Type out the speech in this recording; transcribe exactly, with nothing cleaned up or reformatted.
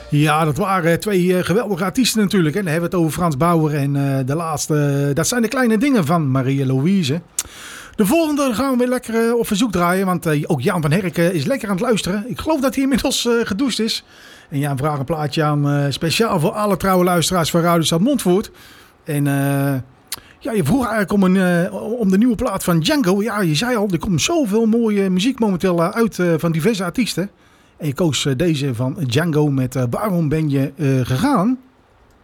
Ja, dat waren twee uh, geweldige artiesten natuurlijk. Hè. Dan hebben we het over Frans Bauer en uh, de laatste. Uh, dat zijn de kleine dingen van Marie-Louise. De volgende gaan we weer lekker uh, op verzoek draaien. Want uh, ook Jan van Herk is lekker aan het luisteren. Ik geloof dat hij inmiddels uh, gedoucht is. En Jan vraagt een plaatje aan uh, speciaal voor alle trouwe luisteraars van Radio Stad Montfoort. En uh, ja, je vroeg eigenlijk om, een, uh, om de nieuwe plaat van Django. Ja, je zei al, er komt zoveel mooie muziek momenteel uh, uit uh, van diverse artiesten. En je koos uh, deze van Django met uh, Waarom ben je uh, gegaan?